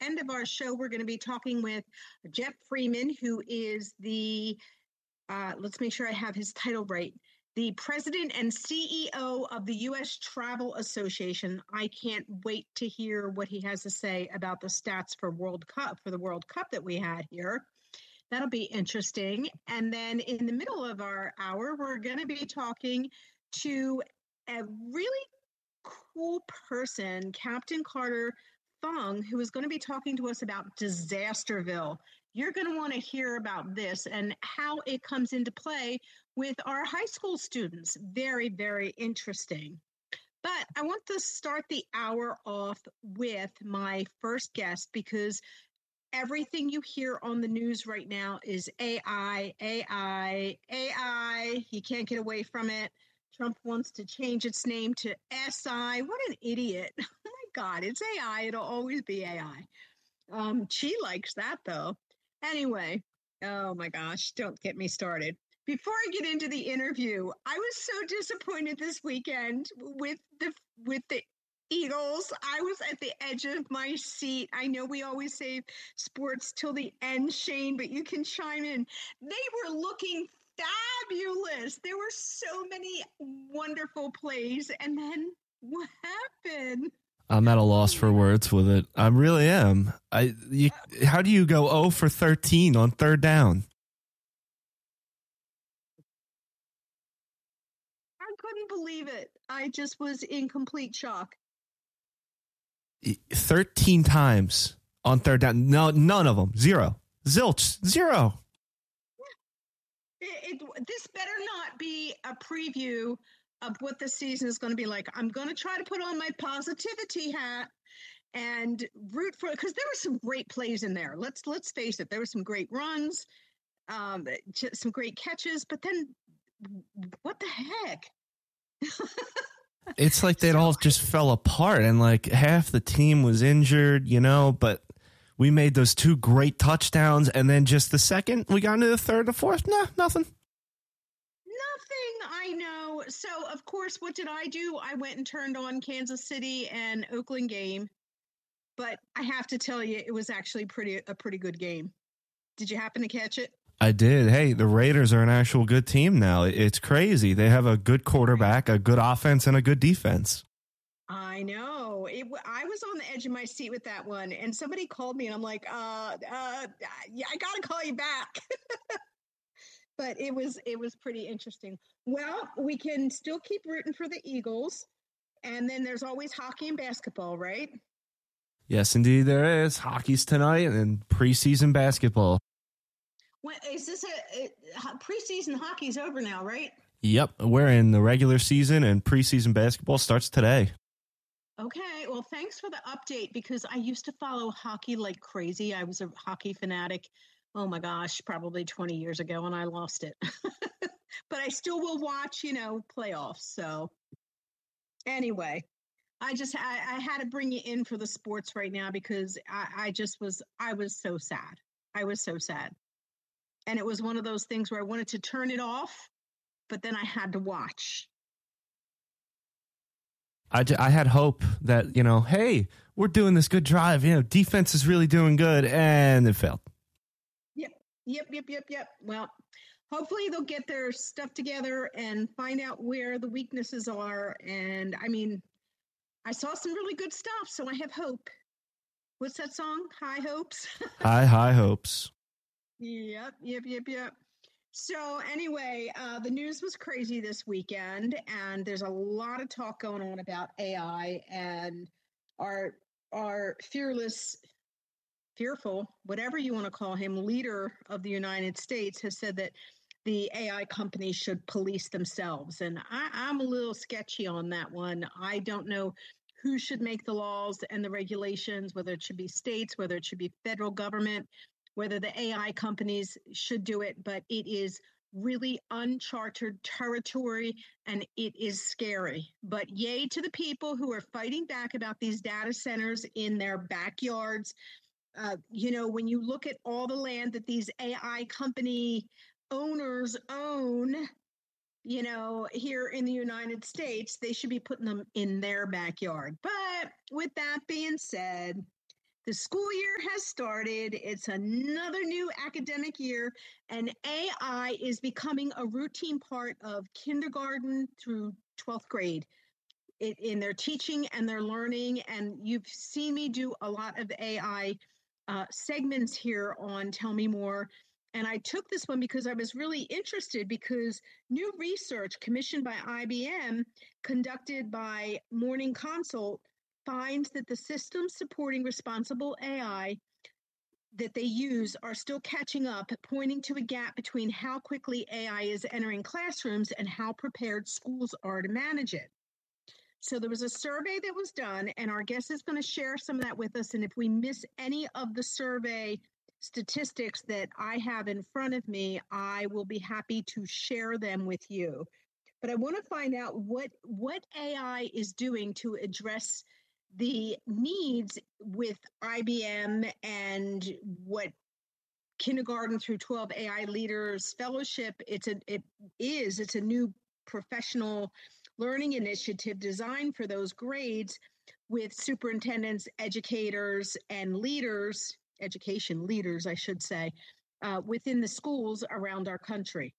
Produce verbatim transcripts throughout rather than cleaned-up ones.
end of our show, we're going to be talking with Jeff Freeman, who is the, uh, let's make sure I have his title right, the president and C E O of the U S Travel Association. I can't wait to hear what he has to say about the stats for World Cup, for the World Cup that we had here. That'll be interesting. And then in the middle of our hour, we're going to be talking to a really cool person, Captain Carter Fung, who is going to be talking to us about Disasterville. You're going to want to hear about this and how it comes into play with our high school students. Very, very interesting. But I want to start the hour off with my first guest because everything you hear on the news right now is A I, A I, A I. You can't get away from it. Trump wants to change its name to S I. What an idiot. Oh, my God. It's A I. It'll always be A I. Um, she likes that, though. Anyway, oh, my gosh. Don't get me started. Before I get into the interview, I was so disappointed this weekend with the with the Eagles. I was at the edge of my seat. I know we always save sports till the end, Shane, but you can chime in. They were looking fabulous. There were so many wonderful plays. And then what happened? I'm at a loss for words with it. I really am. I. You, how do you go zero for thirteen on third down? I couldn't believe it. I just was in complete shock. thirteen times on third down. No, none of them. Zero. Zilch. Zero. It, it, this better not be a preview of what the season is going to be like. I'm going to try to put on my positivity hat and root for it because there were some great plays in there. Let's let's face it. There were some great runs, um, some great catches. But then, what the heck? It's like they all just fell apart and like half the team was injured, you know, but we made those two great touchdowns. And then just the second we got into the third or fourth. Nah, nothing. Nothing. I know. So, of course, what did I do? I went and turned on Kansas City and Oakland game. But I have to tell you, it was actually pretty a pretty good game. Did you happen to catch it? I did. Hey, the Raiders are an actual good team now. It's crazy. They have a good quarterback, a good offense, and a good defense. I know. It, I was on the edge of my seat with that one, and somebody called me, and I'm like, uh, uh, yeah, I got to call you back. But it was it was pretty interesting. Well, we can still keep rooting for the Eagles, and then there's always hockey and basketball, right? Yes, indeed, there is. Hockey's tonight and preseason basketball. What, is this a, a preseason hockey's over now, right? Yep, we're in the regular season and preseason basketball starts today. Okay, well, thanks for the update because I used to follow hockey like crazy. I was a hockey fanatic, oh my gosh, probably twenty years ago, and I lost it. But I still will watch, you know, playoffs. So anyway, I just, I, I had to bring you in for the sports right now because I, I just was, I was so sad. I was so sad. And it was one of those things where I wanted to turn it off, but then I had to watch. I, I had hope that, you know, hey, we're doing this good drive. You know, defense is really doing good, and it failed. Yep, yep, yep, yep, yep. Well, hopefully they'll get their stuff together and find out where the weaknesses are. And, I mean, I saw some really good stuff, so I have hope. What's that song? High Hopes? High, high hopes. Yep, yep, yep, yep. So anyway, uh, the news was crazy this weekend, and there's a lot of talk going on about A I, and our our fearless, fearful, whatever you want to call him, leader of the United States has said that the A I companies should police themselves. And I, I'm a little sketchy on that one. I don't know who should make the laws and the regulations, whether it should be states, whether it should be federal government, whether the A I companies should do it, but it is really uncharted territory and it is scary. But yay to the people who are fighting back about these data centers in their backyards. Uh, you know, when you look at all the land that these A I company owners own, you know, here in the United States, they should be putting them in their backyard. But with that being said, The school year has started. It's another new academic year, and A I is becoming a routine part of kindergarten through twelfth grade it, in their teaching and their learning. And you've seen me do a lot of A I uh, segments here on Tell Me More. And I took this one because I was really interested, because new research commissioned by I B M, conducted by Morning Consult, finds that the systems supporting responsible A I that they use are still catching up, pointing to a gap between how quickly A I is entering classrooms and how prepared schools are to manage it. So there was a survey that was done, and our guest is going to share some of that with us. And if we miss any of the survey statistics that I have in front of me, I will be happy to share them with you. But I want to find out what, what A I is doing to address the needs with I B M and what Kindergarten through twelve A I Leaders Fellowship, it's a, it is, it's a new professional learning initiative designed for those grades, with superintendents, educators, and leaders, education leaders, I should say, uh, within the schools around our country.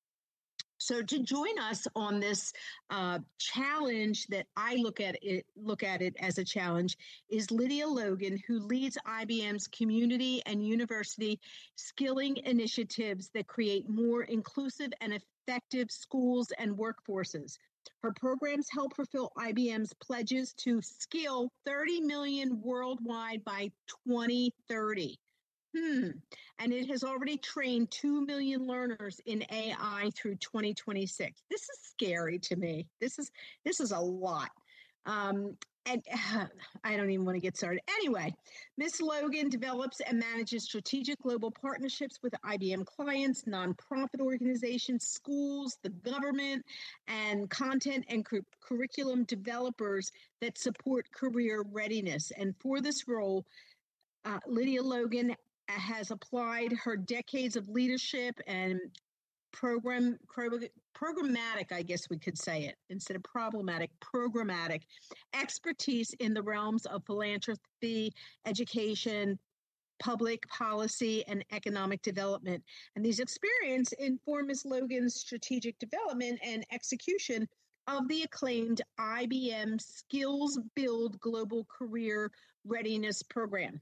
So to join us on this uh, challenge that I look at it look at it as a challenge is Lydia Logan, who leads I B M's community and university skilling initiatives that create more inclusive and effective schools and workforces. Her programs help fulfill I B M's pledges to skill thirty million worldwide by twenty thirty. Hmm. And it has already trained two million learners in A I through twenty twenty-six. This is scary to me. This is this is a lot. Um, and uh, I don't even want to get started. Anyway, Miz Logan develops and manages strategic global partnerships with I B M clients, nonprofit organizations, schools, the government, and content and cu- curriculum developers that support career readiness. And for this role, uh, Lydia Logan has applied her decades of leadership and program programmatic, I guess we could say it, instead of problematic, programmatic expertise in the realms of philanthropy, education, public policy, and economic development. And these experiences inform Miz Logan's strategic development and execution of the acclaimed I B M Skills Build Global Career Readiness Program.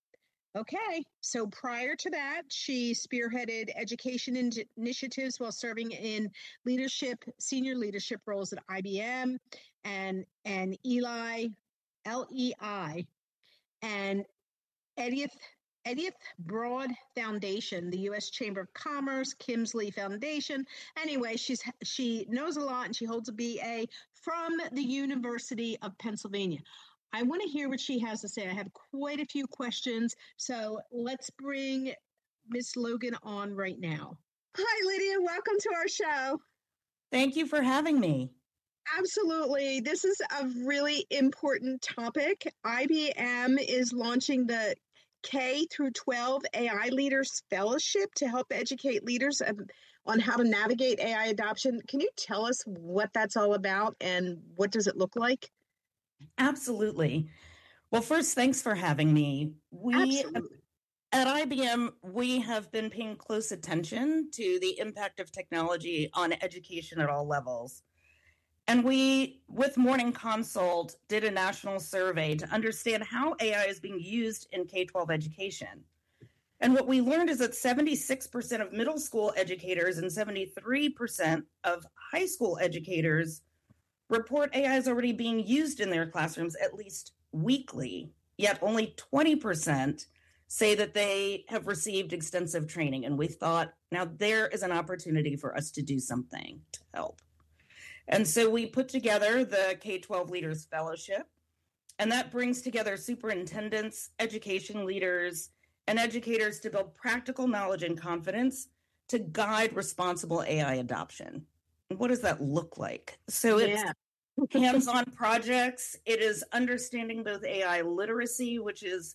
Okay, so prior to that, she spearheaded education in- initiatives while serving in leadership, senior leadership roles at I B M and, and Eli, L E I, and Edith, Edith Broad Foundation, the U S Chamber of Commerce, Kimsley Foundation. Anyway, she's she knows a lot, and she holds a B A from the University of Pennsylvania. I want to hear what she has to say. I have quite a few questions, so let's bring Miz Logan on right now. Hi, Lydia. Welcome to our show. Thank you for having me. Absolutely. This is a really important topic. I B M is launching the K through twelve A I Leaders Fellowship to help educate leaders on how to navigate A I adoption. Can you tell us what that's all about and what does it look like? Absolutely. Well, first, thanks for having me. We Absolutely. At I B M, we have been paying close attention to the impact of technology on education at all levels. And we, with Morning Consult, did a national survey to understand how A I is being used in K twelve education. And what we learned is that seventy-six percent of middle school educators and seventy-three percent of high school educators report A I is already being used in their classrooms at least weekly, yet only twenty percent say that they have received extensive training. And we thought, now there is an opportunity for us to do something to help. And so we put together the K twelve Leaders Fellowship, and that brings together superintendents, education leaders, and educators to build practical knowledge and confidence to guide responsible A I adoption. And what does that look like? So it's Yeah. hands-on projects. It is understanding both A I literacy, which is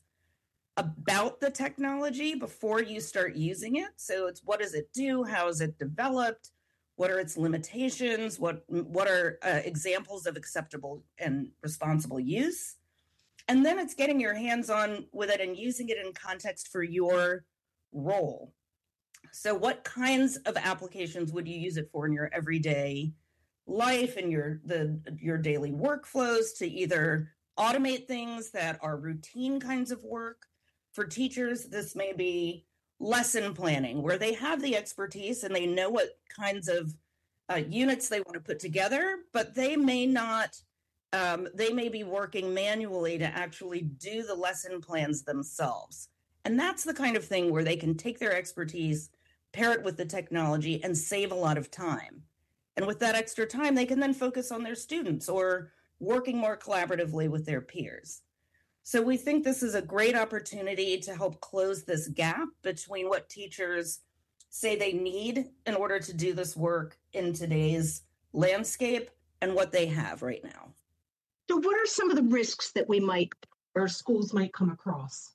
about the technology before you start using it. So it's what does it do? How is it developed? What are its limitations? What, what are uh, examples of acceptable and responsible use? And then it's getting your hands on with it and using it in context for your role. So what kinds of applications would you use it for in your everyday life and your the your daily workflows to either automate things that are routine kinds of work? For teachers, this may be lesson planning, where they have the expertise and they know what kinds of uh, units they want to put together, but they may not, um, they may be working manually to actually do the lesson plans themselves. And that's the kind of thing where they can take their expertise, pair it with the technology, and save a lot of time. And with that extra time, they can then focus on their students or working more collaboratively with their peers. So we think this is a great opportunity to help close this gap between what teachers say they need in order to do this work in today's landscape and what they have right now. So what are some of the risks that we might, or schools might come across?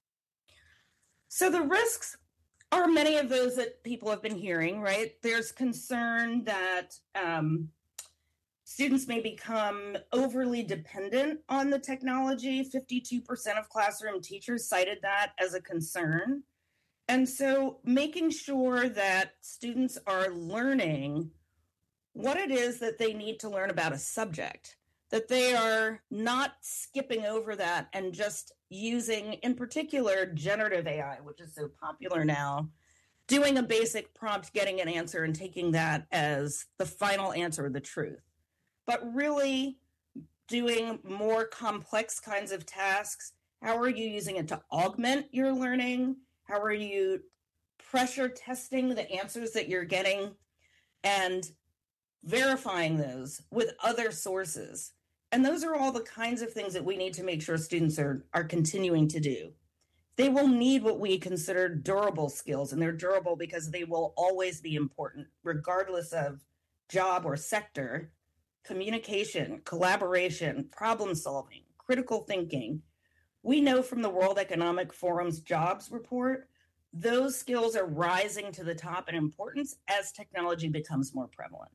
So the risks are many of those that people have been hearing, right? There's concern that um, students may become overly dependent on the technology. fifty-two percent of classroom teachers cited that as a concern. And so making sure that students are learning what it is that they need to learn about a subject, that they are not skipping over that and just using, in particular, generative A I, which is so popular now, doing a basic prompt, getting an answer, and taking that as the final answer, the truth. But really doing more complex kinds of tasks. How are you using it to augment your learning? How are you pressure testing the answers that you're getting and verifying those with other sources? And those are all the kinds of things that we need to make sure students are, are continuing to do. They will need what we consider durable skills, and they're durable because they will always be important, regardless of job or sector. Communication, collaboration, problem solving, critical thinking. We know from the World Economic Forum's jobs report, those skills are rising to the top in importance as technology becomes more prevalent.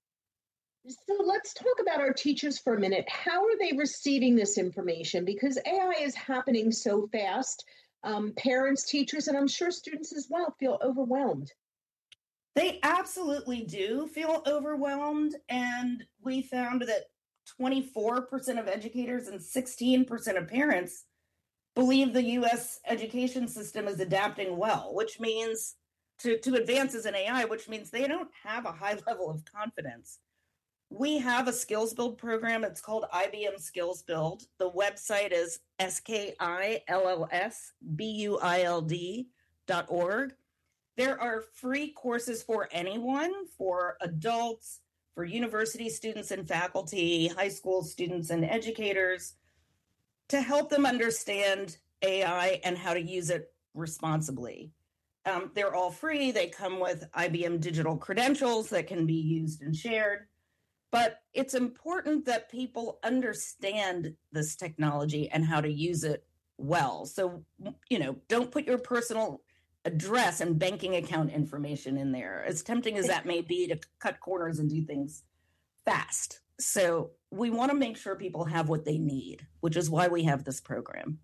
So let's talk about our teachers for a minute. How are they receiving this information? Because A I is happening so fast. Um, parents, teachers, and I'm sure students as well feel overwhelmed. They absolutely do feel overwhelmed. And we found that twenty-four percent of educators and sixteen percent of parents believe the U S education system is adapting well, which means to, to advances in A I, which means they don't have a high level of confidence. We have a skills build program. It's called I B M Skills Build. The website is S K I L L S B U I L D dot org. There are free courses for anyone, for adults, for university students and faculty, high school students and educators, to help them understand A I and how to use it responsibly. Um, they're all free. They come with I B M digital credentials that can be used and shared. But it's important that people understand this technology and how to use it well. So, you know, don't put your personal address and banking account information in there, as tempting as that may be to cut corners and do things fast. So we want to make sure people have what they need, which is why we have this program.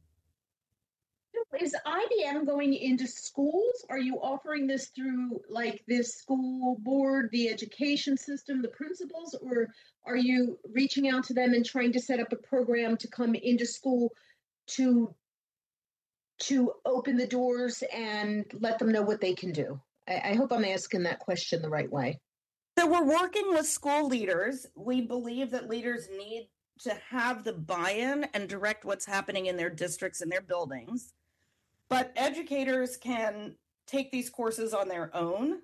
Is I B M going into schools? Are you offering this through like this school board, the education system, the principals, or are you reaching out to them and trying to set up a program to come into school to to open the doors and let them know what they can do? I, I hope I'm asking that question the right way. So we're working with school leaders. We believe that leaders need to have the buy-in and direct what's happening in their districts and their buildings. But educators can take these courses on their own.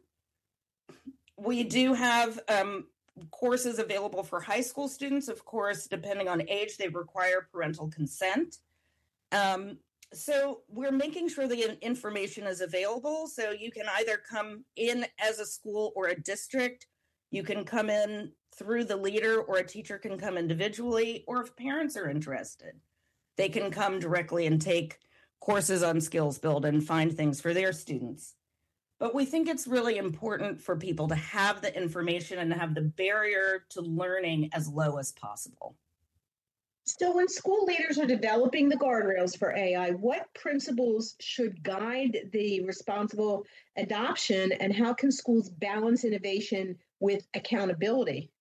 We do have um, courses available for high school students. Of course, depending on age, they require parental consent. Um, so we're making sure the information is available. So you can either come in as a school or a district. You can come in through the leader, or a teacher can come individually. Or if parents are interested, they can come directly and take courses on Skills Build and find things for their students. But we think it's really important for people to have the information and have the barrier to learning as low as possible. So, when school leaders are developing the guardrails for A I, what principles should guide the responsible adoption, and how can schools balance innovation with accountability?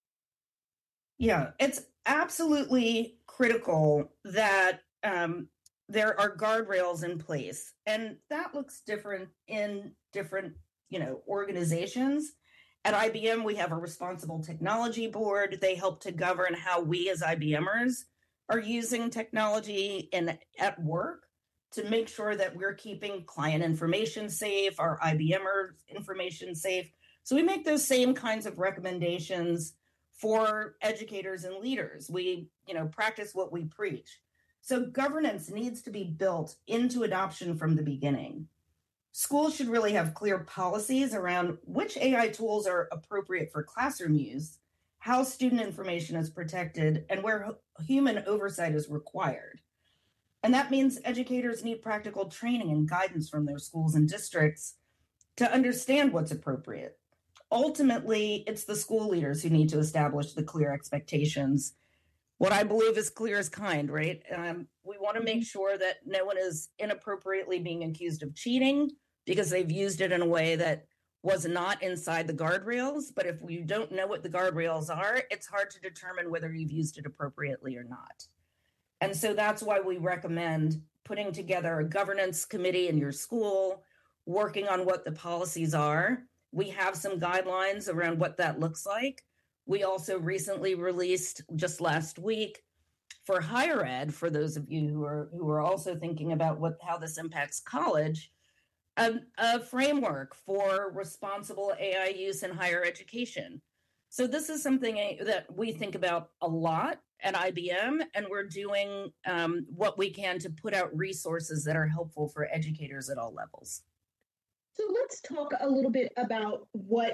Yeah, it's absolutely critical that um, there are guardrails in place, and that looks different in different, you know, organizations. At I B M, we have a responsible technology board. They help to govern how we as IBMers are using technology in at work to make sure that we're keeping client information safe, our IBMer information safe. So we make those same kinds of recommendations for educators and leaders. We, you know, practice what we preach. So governance needs to be built into adoption from the beginning. Schools should really have clear policies around which A I tools are appropriate for classroom use, how student information is protected, and where human oversight is required. And that means educators need practical training and guidance from their schools and districts to understand what's appropriate. Ultimately, it's the school leaders who need to establish the clear expectations. What I believe is clear as kind, right? Um, we want to make sure that no one is inappropriately being accused of cheating because they've used it in a way that was not inside the guardrails. But if you don't know what the guardrails are, it's hard to determine whether you've used it appropriately or not. And so that's why we recommend putting together a governance committee in your school, working on what the policies are. We have some guidelines around what that looks like. We also recently released, just last week, for higher ed, for those of you who are who are also thinking about what how this impacts college, a, a framework for responsible A I use in higher education. So this is something that we think about a lot at I B M, and we're doing um, what we can to put out resources that are helpful for educators at all levels. So let's talk a little bit about what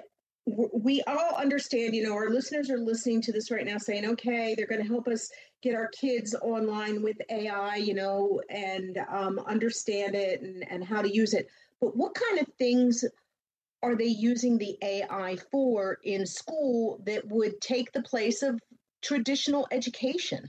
we all understand. You know, our listeners are listening to this right now saying, okay, they're going to help us get our kids online with A I, you know, and um, understand it and, and how to use it. But what kind of things are they using the A I for in school that would take the place of traditional education?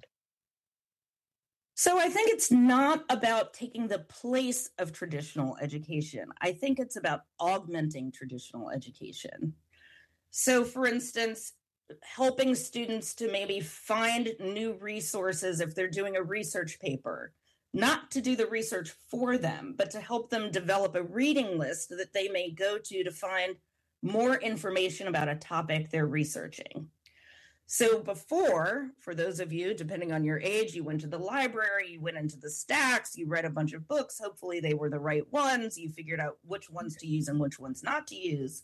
So I think it's not about taking the place of traditional education. I think it's about augmenting traditional education. So, for instance, helping students to maybe find new resources if they're doing a research paper, not to do the research for them, but to help them develop a reading list that they may go to to find more information about a topic they're researching. So before, for those of you, depending on your age, you went to the library, you went into the stacks, you read a bunch of books, hopefully they were the right ones, you figured out which ones to use and which ones not to use.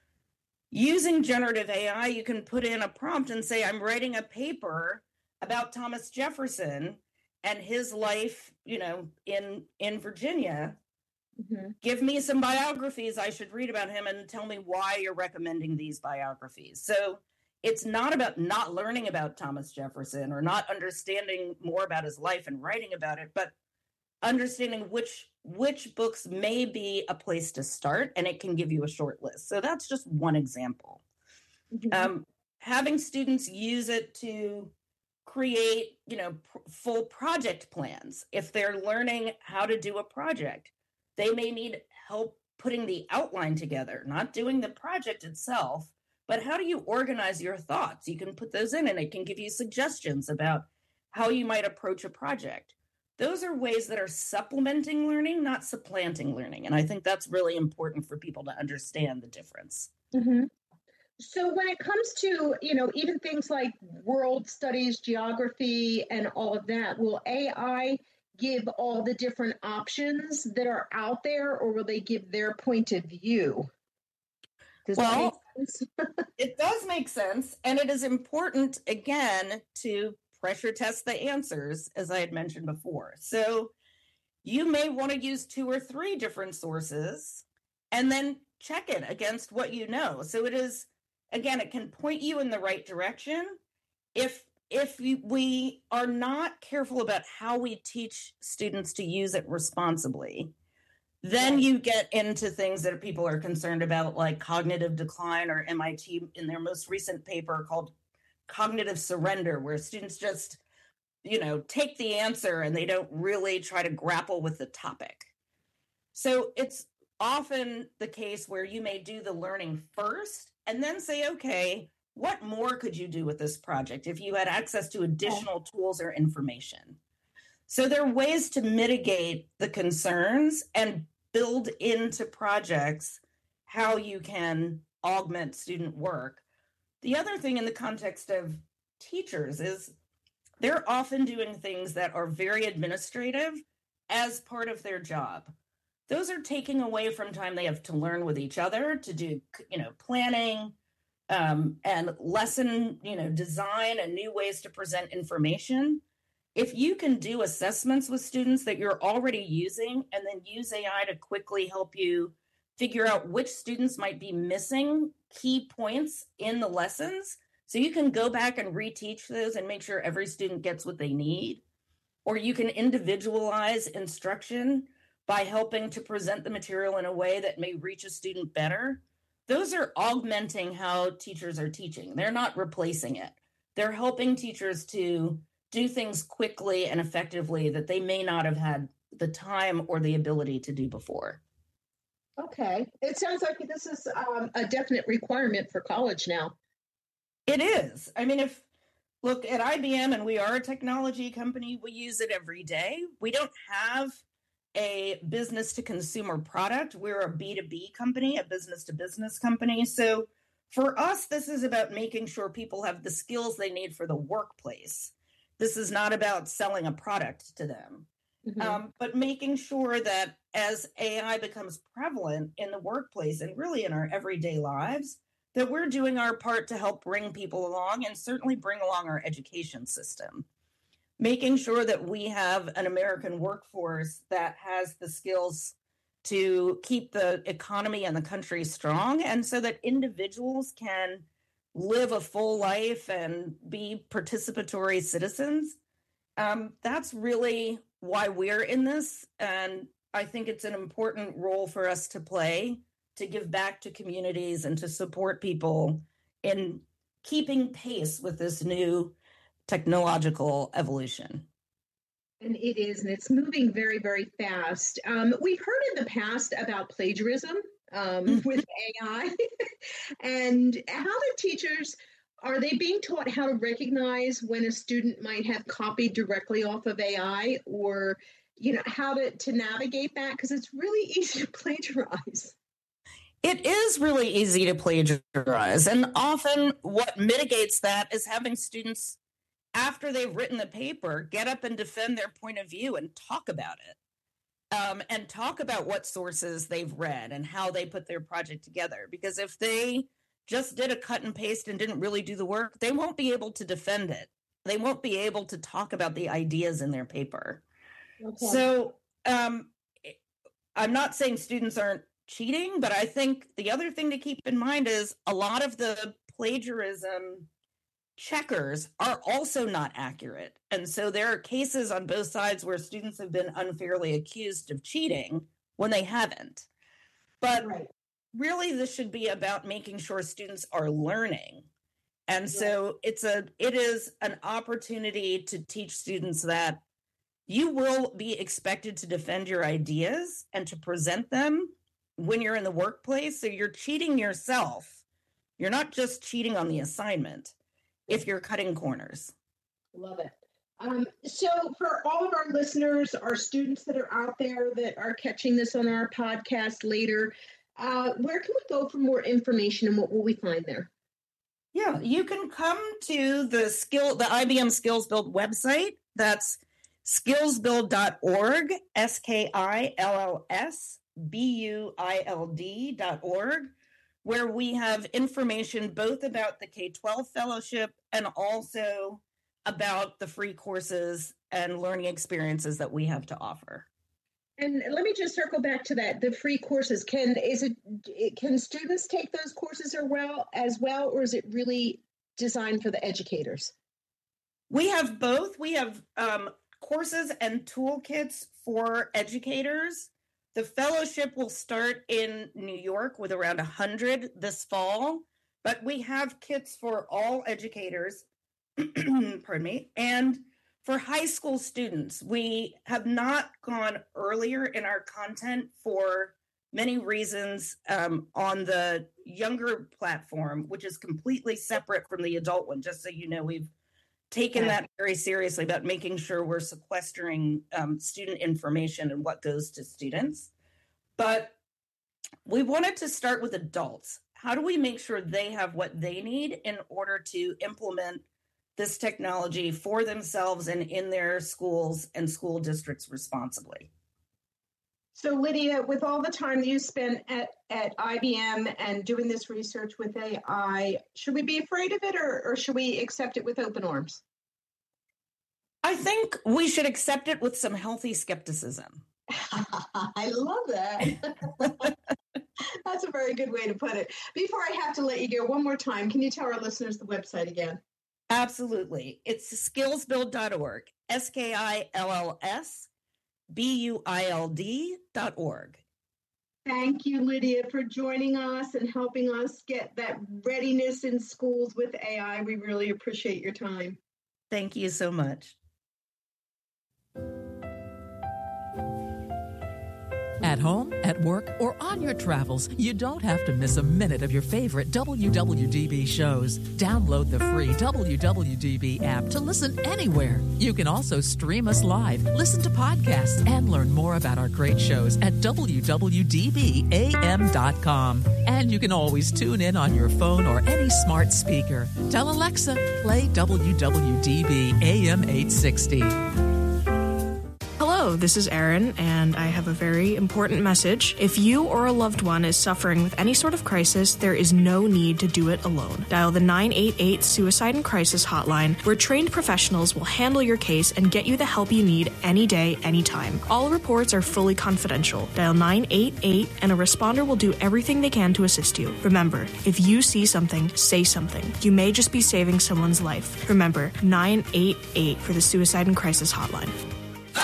Using generative A I, you can put in a prompt and say, I'm writing a paper about Thomas Jefferson and his life, you know, in, in Virginia. Mm-hmm. Give me some biographies I should read about him and tell me why you're recommending these biographies. So it's not about not learning about Thomas Jefferson or not understanding more about his life and writing about it, but understanding which which books may be a place to start, and it can give you a short list. So that's just one example. Mm-hmm. Um, having students use it to create, you know, pr- full project plans. If they're learning how to do a project, they may need help putting the outline together, not doing the project itself, but how do you organize your thoughts? You can put those in and it can give you suggestions about how you might approach a project. Those are ways that are supplementing learning, not supplanting learning. And I think that's really important for people to understand the difference. Mm-hmm. So when it comes to, you know, even things like world studies, geography, and all of that, will A I give all the different options that are out there, or will they give their point of view? Does well, it does make sense. And it is important, again, to pressure test the answers, as I had mentioned before. So you may want to use two or three different sources and then check it against what you know. So it is, again, it can point you in the right direction. If if we are not careful about how we teach students to use it responsibly, then you get into things that people are concerned about, like cognitive decline, or M I T in their most recent paper called Cognitive Surrender, where students just you know, take the answer and they don't really try to grapple with the topic. So it's often the case where you may do the learning first and then say, okay, what more could you do with this project if you had access to additional tools or information? So there are ways to mitigate the concerns and build into projects how you can augment student work. The other thing in the context of teachers is they're often doing things that are very administrative as part of their job. Those are taking away from time they have to learn with each other, to do, you know, planning um, and lesson, you know, design and new ways to present information. If you can do assessments with students that you're already using and then use A I to quickly help you figure out which students might be missing key points in the lessons, so you can go back and reteach those and make sure every student gets what they need, or you can individualize instruction by helping to present the material in a way that may reach a student better. Those are augmenting how teachers are teaching. They're not replacing it. They're helping teachers to do things quickly and effectively that they may not have had the time or the ability to do before. Okay. It sounds like this is um, a definite requirement for college now. It is. I mean, if look at I B M, and we are a technology company, we use it every day. We don't have a business to consumer product. We're a B two B company, a business to business company. So for us, this is about making sure people have the skills they need for the workplace. This is not about selling a product to them, mm-hmm. um, but making sure that as A I becomes prevalent in the workplace and really in our everyday lives, that we're doing our part to help bring people along and certainly bring along our education system. Making sure that we have an American workforce that has the skills to keep the economy and the country strong, and so that individuals can live a full life and be participatory citizens. Um, that's really why we're in this, and I think it's an important role for us to play, to give back to communities and to support people in keeping pace with this new technological evolution. And it is, and it's moving very, very fast. Um, we've heard in the past about plagiarism um, with A I, and how the teachers, are they being taught how to recognize when a student might have copied directly off of A I, or, you know, how to, to navigate that? Because it's really easy to plagiarize. It is really easy to plagiarize. And often what mitigates that is having students, after they've written the paper, get up and defend their point of view and talk about it. Um, and talk about what sources they've read and how they put their project together. Because if they just did a cut and paste and didn't really do the work, they won't be able to defend it. They won't be able to talk about the ideas in their paper. Okay. So um, I'm not saying students aren't cheating, but I think the other thing to keep in mind is a lot of the plagiarism checkers are also not accurate. And so there are cases on both sides where students have been unfairly accused of cheating when they haven't. But right. really, this should be about making sure students are learning. And right. so it's a it is an opportunity to teach students that you will be expected to defend your ideas and to present them when you're in the workplace. So you're cheating yourself. You're not just cheating on the assignment if you're cutting corners. Love it. Um, so for all of our listeners, our students that are out there that are catching this on our podcast later, uh, where can we go for more information, and what will we find there? Yeah, you can come to the skill, the I B M Skills Build website. That's skills build dot org, S K I L L S B U I L D dot org, where we have information both about the K twelve fellowship and also about the free courses and learning experiences that we have to offer. And let me just circle back to that, the free courses. Can is it can students take those courses as well, as well, or is it really designed for the educators? We have both. We have um, courses and toolkits for educators. The fellowship will start in New York with around one hundred this fall, but we have kits for all educators, pardon me, and For high school students, we have not gone earlier in our content for many reasons um, on the younger platform, which is completely separate from the adult one. Just so you know, we've taken yeah. that very seriously about making sure we're sequestering um, student information and what goes to students. But we wanted to start with adults. How do we make sure they have what they need in order to implement this technology for themselves and in their schools and school districts responsibly? So Lydia, with all the time that you spent at, at I B M and doing this research with A I, should we be afraid of it or, or should we accept it with open arms? I think we should accept it with some healthy skepticism. I love that. That's a very good way to put it. Before I have to let you go, one more time, can you tell our listeners the website again? Absolutely. It's skills build dot org, S K I L L S B U I L D dot org. Thank you, Lydia, for joining us and helping us get that readiness in schools with A I. We really appreciate your time. Thank you so much. At home, at work, or on your travels, you don't have to miss a minute of your favorite W W D B shows. Download the free W W D B app to listen anywhere. You can also stream us live, listen to podcasts, and learn more about our great shows at W W D B A M dot com. And you can always tune in on your phone or any smart speaker. Tell Alexa, play W W D B A M eight sixty. Hello, this is Erin, and I have a very important message. If you or a loved one is suffering with any sort of crisis, there is no need to do it alone. Dial the nine eight eight Suicide and Crisis Hotline, where trained professionals will handle your case and get you the help you need any day, anytime. All reports are fully confidential. Dial nine eight eight, and a responder will do everything they can to assist you. Remember, if you see something, say something. You may just be saving someone's life. Remember, nine eight eight for the Suicide and Crisis Hotline.